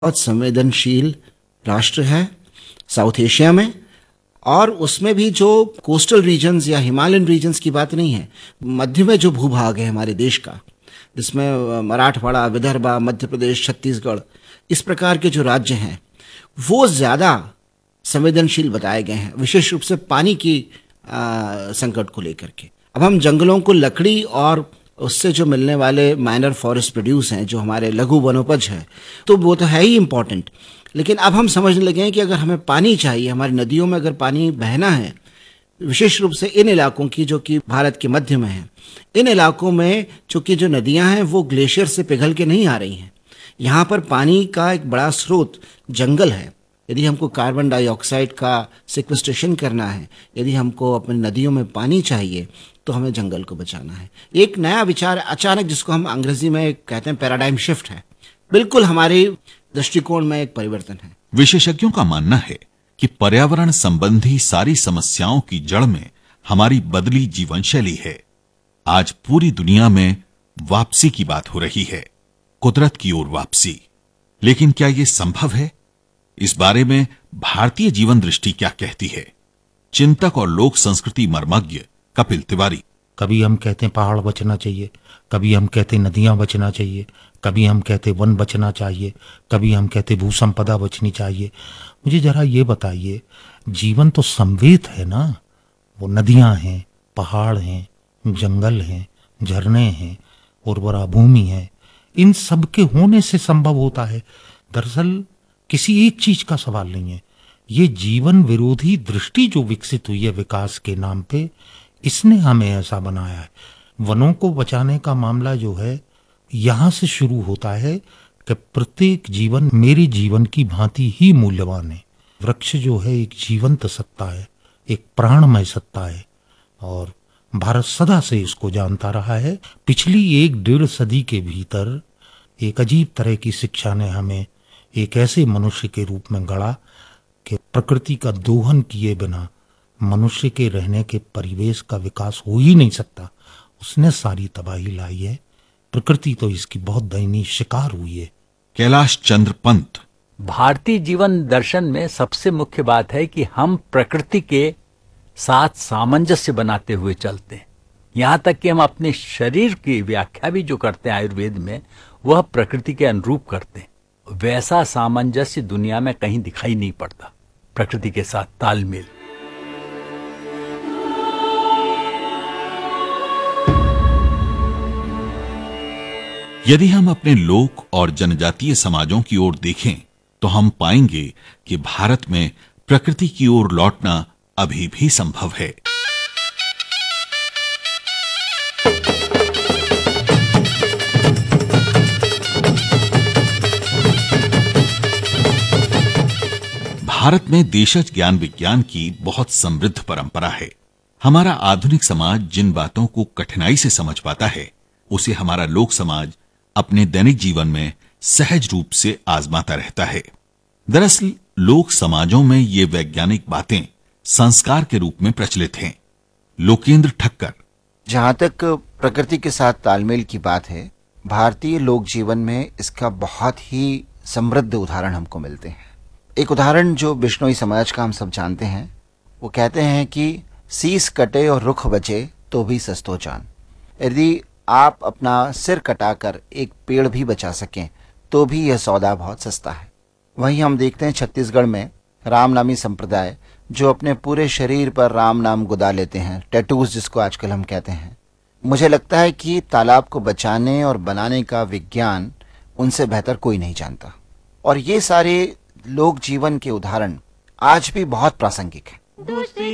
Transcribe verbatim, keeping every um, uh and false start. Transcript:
बहुत संवेदनशील राष्ट्र है साउथ एशिया में, और उसमें भी जो कोस्टल रीजन्स या हिमालयन रीजन्स की बात नहीं है, मध्य में जो भूभाग है हमारे देश का, जिसमें मराठवाड़ा, विदर्भ, मध्य प्रदेश, छत्तीसगढ़, इस प्रकार के जो राज्य हैं वो ज़्यादा संवेदनशील बताए गए हैं, विशेष रूप से पानी की आ, संकट को लेकर के। अब हम जंगलों को लकड़ी और उससे जो मिलने वाले माइनर फॉरेस्ट प्रोड्यूस हैं, जो हमारे लघु वनोपज है, तो वो तो है ही इम्पॉर्टेंट, लेकिन अब हम समझने लगे हैं कि अगर हमें पानी चाहिए, हमारी नदियों में अगर पानी बहना है, विशेष रूप से इन इलाकों की जो कि भारत के मध्य में है, इन इलाकों में चूंकि जो नदियां हैं वो ग्लेशियर से पिघल के नहीं आ रही हैं, यहाँ पर पानी का एक बड़ा स्रोत जंगल है। यदि हमको कार्बन डाइऑक्साइड का सिक्वेस्ट्रेशन करना है, यदि हमको अपनी नदियों में पानी चाहिए, तो हमें जंगल को बचाना है। एक नया विचार अचानक, जिसको हम अंग्रेजी में कहते हैं पैराडाइम शिफ्ट है, बिल्कुल हमारे दृष्टिकोण में एक परिवर्तन है। विशेषज्ञों का मानना है कि पर्यावरण संबंधी सारी समस्याओं की जड़ में हमारी बदली जीवन शैली है। आज पूरी दुनिया में वापसी की बात हो रही है, कुदरत की ओर वापसी। लेकिन क्या यह संभव है? इस बारे में भारतीय जीवन दृष्टि क्या कहती है? चिंतक और लोक संस्कृति मर्मज्ञ कपिल तिवारी। कभी हम कहते हैं पहाड़ बचना चाहिए, कभी हम कहते हैं नदियां बचना चाहिए, कभी हम कहते वन बचना चाहिए, कभी हम कहते भू संपदा बचनी चाहिए। मुझे जरा ये बताइए, जीवन तो समवेत है ना? वो नदियां हैं, पहाड़ हैं, जंगल हैं, झरने हैं, उर्वरा भूमि है, इन सब के होने से संभव होता है। दरअसल किसी एक चीज का सवाल नहीं है, ये जीवन विरोधी दृष्टि जो विकसित हुई है विकास के नाम पे, इसने हमें ऐसा बनाया है। वनों को बचाने का मामला जो है यहां से शुरू होता है कि प्रत्येक जीवन मेरे जीवन की भांति ही मूल्यवान है। वृक्ष जो है एक जीवंत सत्ता है, एक प्राणमय सत्ता है, और भारत सदा से इसको जानता रहा है। पिछली एक डेढ़ सदी के भीतर एक अजीब तरह की शिक्षा ने हमें एक ऐसे मनुष्य के रूप में गढ़ा कि प्रकृति का दोहन किए बिना मनुष्य के रहने के परिवेश का विकास हो ही नहीं सकता। उसने सारी तबाही लाई है। प्रकृति तो इसकी बहुत दयनीय शिकार हुई है। कैलाश चंद्र पंत। भारतीय जीवन दर्शन में सबसे मुख्य बात है कि हम प्रकृति के साथ सामंजस्य बनाते हुए चलते हैं। यहाँ तक कि हम अपने शरीर की व्याख्या भी जो करते हैं आयुर्वेद में, वह प्रकृति के अनुरूप करते हैं। वैसा सामंजस्य दुनिया में कहीं दिखाई नहीं पड़ता, प्रकृति के साथ तालमेल। यदि हम अपने लोक और जनजातीय समाजों की ओर देखें तो हम पाएंगे कि भारत में प्रकृति की ओर लौटना अभी भी संभव है। भारत में देशज ज्ञान विज्ञान की बहुत समृद्ध परंपरा है। हमारा आधुनिक समाज जिन बातों को कठिनाई से समझ पाता है, उसे हमारा लोक समाज अपने दैनिक जीवन में सहज रूप से आजमाता रहता है। दरअसल लोक समाजों में ये वैज्ञानिक बातें संस्कार के रूप में प्रचलित हैं। लोकेंद्र ठक्कर। जहां तक प्रकृति के साथ तालमेल की बात है, भारतीय लोक जीवन में इसका बहुत ही समृद्ध उदाहरण हमको मिलते हैं। एक उदाहरण जो बिश्नोई समाज का हम सब जानते हैं, वो कहते हैं कि शीश कटे और रुख बचे तो भी सस्तो जान। यदि आप अपना सिर कटाकर एक पेड़ भी बचा सकें तो भी यह सौदा बहुत सस्ता है। वहीं हम देखते हैं छत्तीसगढ़ में राम नामी संप्रदाय जो अपने पूरे शरीर पर राम नाम गुदा लेते हैं, टैटूज जिसको आजकल हम कहते हैं। मुझे लगता है कि तालाब को बचाने और बनाने का विज्ञान उनसे बेहतर कोई नहीं जानता, और ये सारे लोक जीवन के उदाहरण आज भी बहुत प्रासंगिक हैं।